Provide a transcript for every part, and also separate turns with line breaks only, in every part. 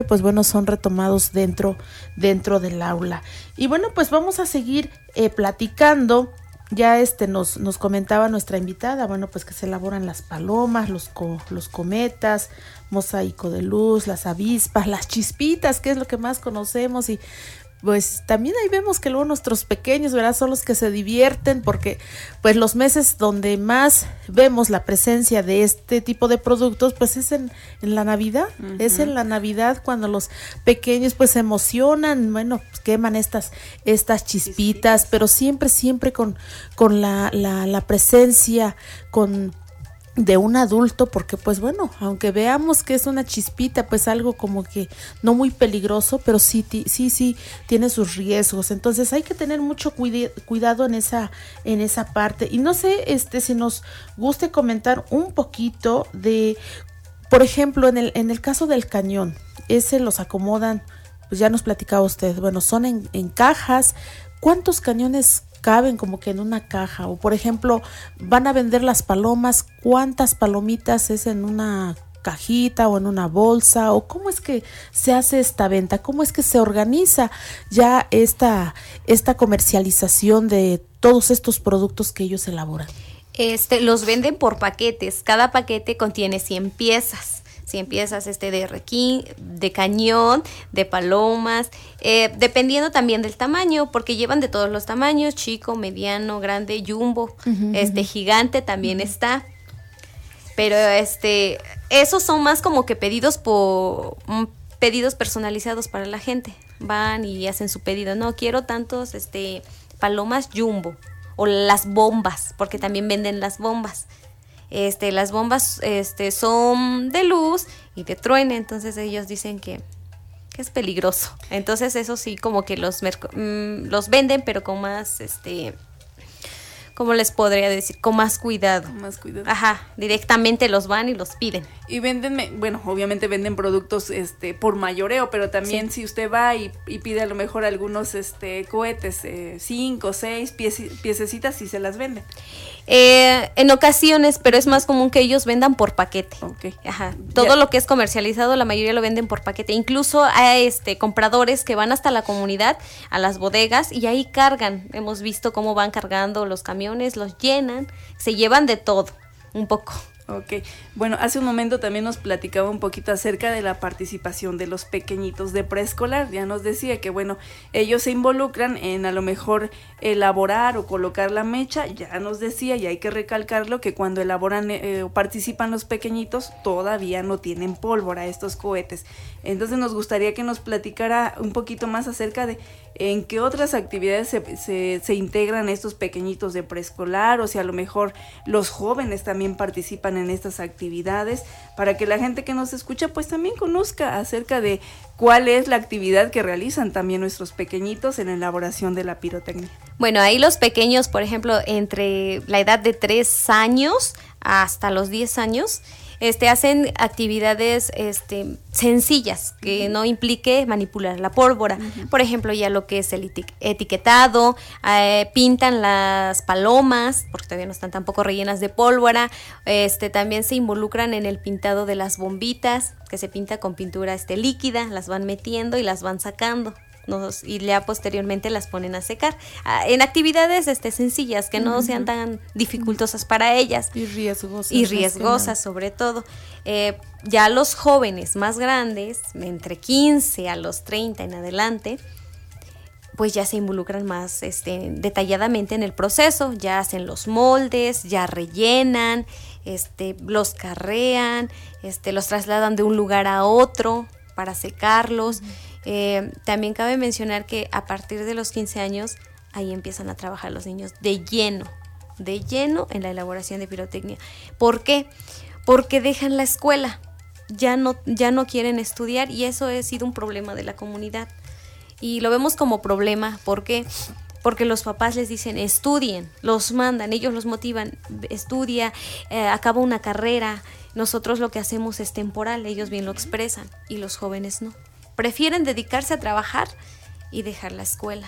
pues bueno, son retomados dentro del aula. Y bueno, pues vamos a seguir platicando. Ya nos comentaba nuestra invitada, bueno, pues que se elaboran las palomas, los cometas, mosaico de luz, las avispas, las chispitas, que es lo que más conocemos, y pues también ahí vemos que luego nuestros pequeños, ¿verdad?, son los que se divierten, porque pues los meses donde más vemos la presencia de este tipo de productos, pues es en la Navidad. Uh-huh. Es en la Navidad cuando los pequeños pues se emocionan, bueno, pues queman estas chispitas, pero siempre con la presencia de un adulto, porque pues bueno, aunque veamos que es una chispita, pues algo como que no muy peligroso, pero sí tiene sus riesgos. Entonces hay que tener mucho cuidado en esa parte. Y no sé si nos guste comentar un poquito de, por ejemplo, en el caso del cañón, los acomodan, pues ya nos platicaba usted, bueno, son en cajas. ¿Cuántos cañones caben como que en una caja? O por ejemplo, van a vender las palomas, ¿cuántas palomitas es en una cajita o en una bolsa? ¿O cómo es que se hace esta venta? ¿Cómo es que se organiza ya esta comercialización de todos estos productos que ellos elaboran?
Los venden por paquetes. Cada paquete contiene 100 piezas. 100 piezas de cañón, de palomas, dependiendo también del tamaño, porque llevan de todos los tamaños, chico, mediano, grande, jumbo, uh-huh. Gigante también uh-huh. está. Pero esos son más como que pedidos personalizados para la gente. Van y hacen su pedido. No, quiero tantos palomas jumbo, o las bombas, porque también venden las bombas. Las bombas son de luz y de truene, entonces ellos dicen que es peligroso. Entonces eso sí, como que los venden, pero con más, ¿cómo les podría decir? Con más cuidado. Ajá, directamente los van y los piden.
Y venden, bueno, obviamente venden productos por mayoreo, pero también sí. Si usted va y pide a lo mejor algunos cohetes, 5 o 6 piececitas, y se las venden.
En ocasiones, pero es más común que ellos vendan por paquete.
Okay.
Ajá. Todo lo que es comercializado, la mayoría lo venden por paquete. Incluso hay compradores que van hasta la comunidad, a las bodegas, y ahí cargan. Hemos visto cómo van cargando los camiones, los llenan, se llevan de todo, un poco.
Ok, bueno, hace un momento también nos platicaba un poquito acerca de la participación de los pequeñitos de preescolar. Ya nos decía que, bueno, ellos se involucran en a lo mejor elaborar o colocar la mecha. Ya nos decía, y hay que recalcarlo, que cuando elaboran o participan los pequeñitos, todavía no tienen pólvora estos cohetes. Entonces nos gustaría que nos platicara un poquito más acerca de en qué otras actividades se integran estos pequeñitos de preescolar, o si a lo mejor los jóvenes también participan en estas actividades, para que la gente que nos escucha pues también conozca acerca de cuál es la actividad que realizan también nuestros pequeñitos en la elaboración de la pirotecnia.
Bueno, ahí los pequeños, por ejemplo, entre la edad de 3 años hasta los 10 años, hacen actividades sencillas que no implique manipular la pólvora. Uh-huh. Por ejemplo, ya lo que es el etiquetado, pintan las palomas, porque todavía no están tampoco rellenas de pólvora. También se involucran en el pintado de las bombitas, que se pinta con pintura líquida, las van metiendo y las van sacando. Y ya posteriormente las ponen a secar en actividades sencillas que no sean tan dificultosas para ellas
y riesgosas
sobre todo. Ya los jóvenes más grandes, entre 15 a los 30 en adelante, pues ya se involucran más detalladamente en el proceso. Ya hacen los moldes, ya rellenan, los carrean, los trasladan de un lugar a otro para secarlos. También cabe mencionar que a partir de los 15 años ahí empiezan a trabajar los niños de lleno en la elaboración de pirotecnia. ¿Por qué? Porque dejan la escuela, ya no quieren estudiar, y eso ha sido un problema de la comunidad. Y lo vemos como problema, ¿por qué? Porque los papás les dicen estudien, los mandan, ellos los motivan, estudia, acaba una carrera. Nosotros lo que hacemos es temporal, ellos bien lo expresan, y los jóvenes no. Prefieren dedicarse a trabajar y dejar la escuela.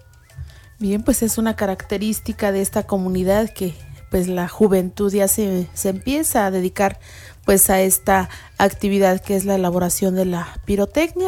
Bien, pues es una característica de esta comunidad que pues la juventud ya se empieza a dedicar pues a esta actividad que es la elaboración de la pirotecnia.